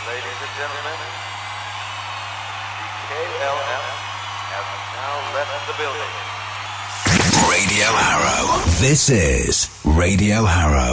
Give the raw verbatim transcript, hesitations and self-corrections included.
Ladies and gentlemen, the K L M has now left the building. Radio Harrow. This is Radio Harrow.